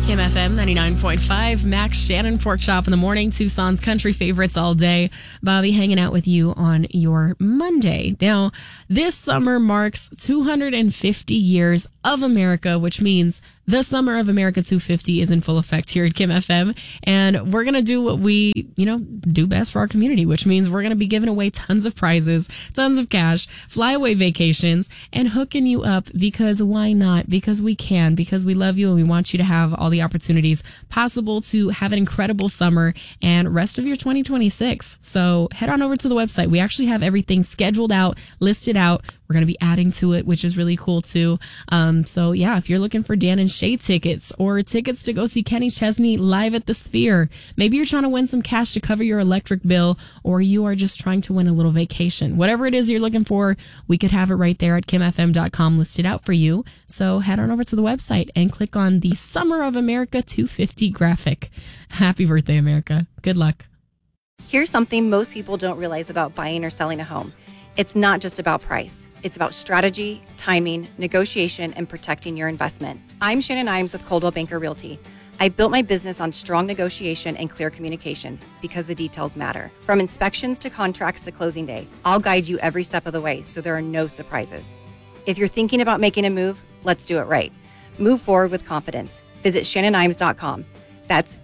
Kim FM 99.5, Max Shannon Pork Chop in the morning, Tucson's country favorites all day. Bobby hanging out with you on your Monday. Now, this summer marks 250 years of America, which means the Summer of America 250 is in full effect here at Kim FM. And we're going to do what we, do best for our community, which means we're going to be giving away tons of prizes, tons of cash, flyaway vacations, and hooking you up because why not? Because we can, because we love you and we want you to have all the opportunities possible to have an incredible summer and rest of your 2026. So head on over to the website. We actually have everything scheduled out, listed out. We're going to be adding to it, which is really cool too. So yeah, if you're looking for Dan and Shay tickets or tickets to go see Kenny Chesney live at the Sphere, maybe you're trying to win some cash to cover your electric bill, or you are just trying to win a little vacation. Whatever it is you're looking for, we could have it right there at kimfm.com listed out for you. So head on over to the website and click on the Summer of America 250 graphic. Happy birthday, America. Good luck. Here's something most people don't realize about buying or selling a home. It's not just about price. It's about strategy, timing, negotiation, and protecting your investment. I'm Shannon Imes with Coldwell Banker Realty. I built my business on strong negotiation and clear communication because the details matter. From inspections to contracts to closing day, I'll guide you every step of the way so there are no surprises. If you're thinking about making a move, let's do it right. Move forward with confidence. Visit shannonimes.com. That's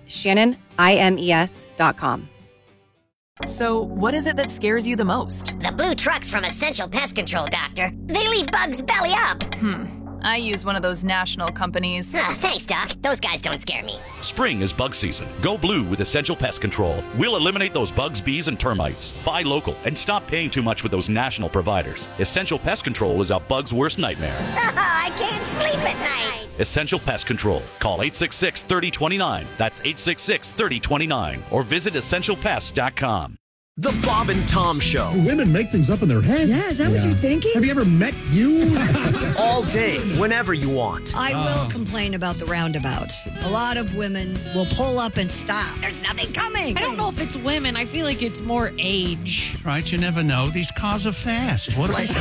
shannonimes.com. So, what is it that scares you the most? The blue trucks from Essential Pest Control, Doctor. They leave bugs belly up. I use one of those national companies. Thanks, Doc. Those guys don't scare me. Spring is bug season. Go blue with Essential Pest Control. We'll eliminate those bugs, bees, and termites. Buy local and stop paying too much with those national providers. Essential Pest Control is a bug's worst nightmare. I can't sleep at night. Essential Pest Control. Call 866-3029. That's 866-3029. Or visit essentialpest.com. The Bob and Tom Show. Women make things up in their head. Yeah, is that what you're thinking? Have you ever met you? All day, whenever you want. I will complain about the roundabouts. A lot of women will pull up and stop. There's nothing coming. I don't know if it's women. I feel like it's more age. Right, you never know. These cars are fast. What They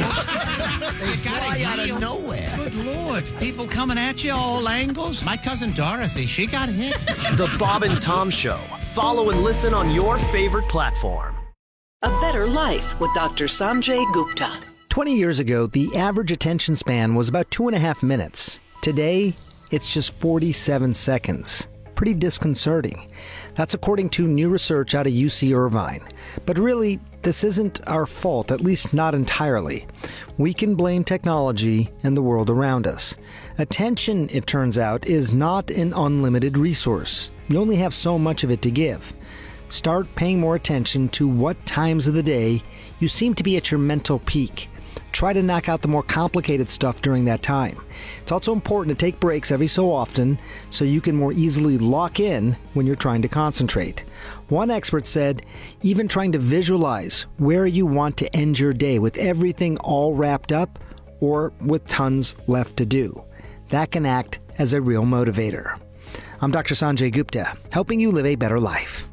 fly out of nowhere. Good Lord. People coming at you all angles. My cousin Dorothy, she got hit. The Bob and Tom Show. Follow and listen on your favorite platform. A Better Life with Dr. Sanjay Gupta. 20 years ago, the average attention span was about 2.5 minutes. Today, it's just 47 seconds. Pretty disconcerting. That's according to new research out of UC Irvine. But really, this isn't our fault, at least not entirely. We can blame technology and the world around us. Attention, it turns out, is not an unlimited resource. You only have so much of it to give. Start paying more attention to what times of the day you seem to be at your mental peak. Try to knock out the more complicated stuff during that time. It's also important to take breaks every so often so you can more easily lock in when you're trying to concentrate. One expert said, even trying to visualize where you want to end your day with everything all wrapped up or with tons left to do. That can act as a real motivator. I'm Dr. Sanjay Gupta, helping you live a better life.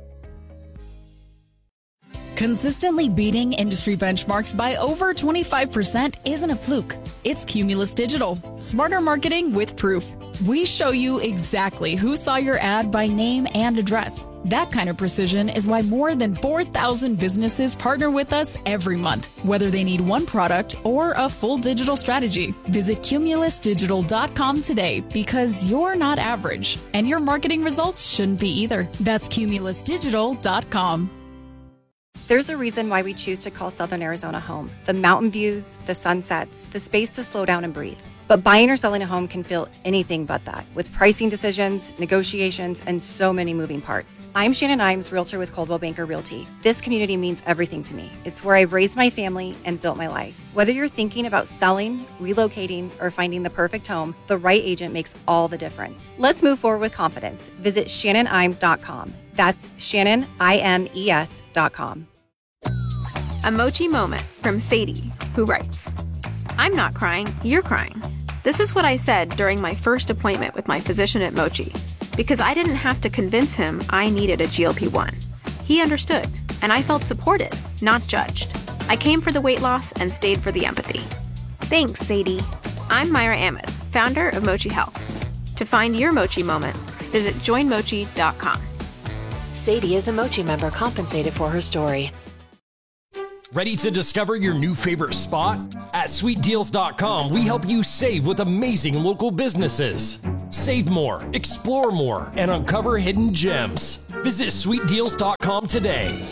Consistently beating industry benchmarks by over 25% isn't a fluke. It's Cumulus Digital. Smarter marketing with proof. We show you exactly who saw your ad by name and address. That kind of precision is why more than 4,000 businesses partner with us every month, whether they need one product or a full digital strategy. Visit cumulusdigital.com today because you're not average, and your marketing results shouldn't be either. That's cumulusdigital.com. There's a reason why we choose to call Southern Arizona home. The mountain views, the sunsets, the space to slow down and breathe. But buying or selling a home can feel anything but that, with pricing decisions, negotiations, and so many moving parts. I'm Shannon Imes, realtor with Coldwell Banker Realty. This community means everything to me. It's where I've raised my family and built my life. Whether you're thinking about selling, relocating, or finding the perfect home, the right agent makes all the difference. Let's move forward with confidence. Visit shannonimes.com. That's shannonimes.com. A Mochi moment from Sadie, who writes, I'm not crying, you're crying. This is what I said during my first appointment with my physician at Mochi, because I didn't have to convince him I needed a GLP-1. He understood, and I felt supported, not judged. I came for the weight loss and stayed for the empathy. Thanks, Sadie. I'm Myra Ahmed, founder of Mochi Health. To find your Mochi moment, visit joinmochi.com. Sadie is a Mochi member compensated for her story. Ready to discover your new favorite spot? At sweetdeals.com, we help you save with amazing local businesses. Save more, explore more, and uncover hidden gems. Visit sweetdeals.com today.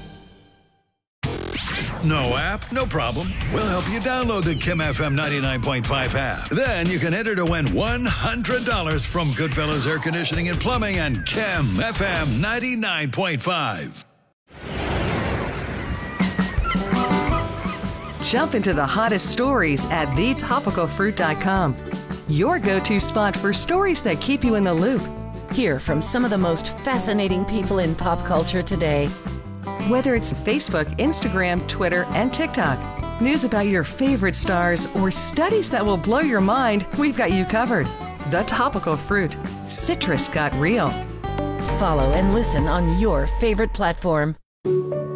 No app? No problem. We'll help you download the Kim FM 99.5 app. Then you can enter to win $100 from Goodfellas Air Conditioning and Plumbing and Kim FM 99.5. Jump into the hottest stories at thetopicalfruit.com. Your go-to spot for stories that keep you in the loop. Hear from some of the most fascinating people in pop culture today. Whether it's Facebook, Instagram, Twitter, and TikTok, news about your favorite stars, or studies that will blow your mind, we've got you covered. The Topical Fruit. Citrus got real. Follow and listen on your favorite platform.